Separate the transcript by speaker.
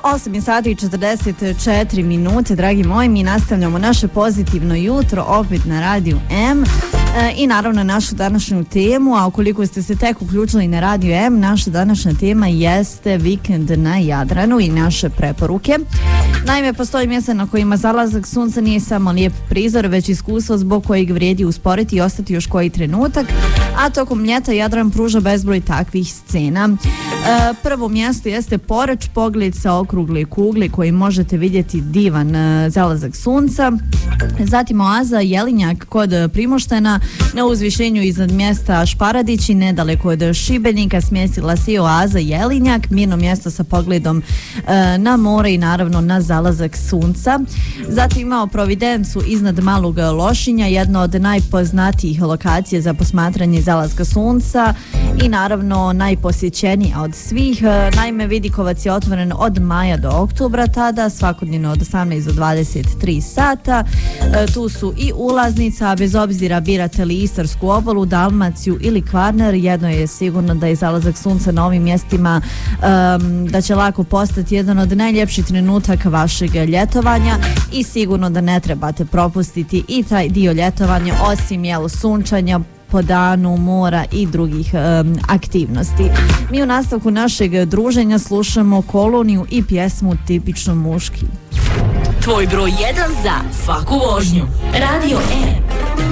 Speaker 1: 8 sati i 44 minute, dragi moji, mi nastavljamo naše pozitivno jutro opet na Radiju M i naravno našu današnju temu, a ukoliko ste se tek uključili na Radiju M, naša današnja tema jeste vikend na Jadranu i naše preporuke. Naime, postoji mjesta na kojima zalazak sunca nije samo lijep prizor, već iskustvo zbog kojeg vrijedi usporiti i ostati još koji trenutak, a tokom ljeta Jadran pruža bezbroj takvih scena. Prvo mjesto jeste Poreč, pogled sa okrugle kugle koji možete vidjeti divan zalazak sunca. Zatim oaza Jelinjak kod Primoštena, na uzvišenju iznad mjesta Šparadići, nedaleko od Šibenika, smjestila se i oaza Jelinjak, mirno mjesto sa pogledom na more i naravno na zalazak sunca. Zatim imamo Providencu iznad Malog Lošinja, jedno od najpoznatijih lokacija za posmatranje zalaska sunca i naravno najposjećenija od svih. Naime, Vidikovac je otvoren od maja do oktobra, tada svakodnevno od 18 do 23 sata. Tu su i ulaznica, a bez obzira birate li Istarsku obalu, Dalmaciju ili Kvarner, jedno je sigurno da je zalazak sunca na ovim mjestima da će lako postati jedan od najljepših trenutaka vašeg ljetovanja i sigurno da ne trebate propustiti i taj dio ljetovanja, osim sunčanja po danu, mora i drugih aktivnosti. Mi u nastavku našeg druženja slušamo Koloniju i pjesmu Tipično muški.
Speaker 2: Tvoj broj 1 za svaku vožnju. Radio M.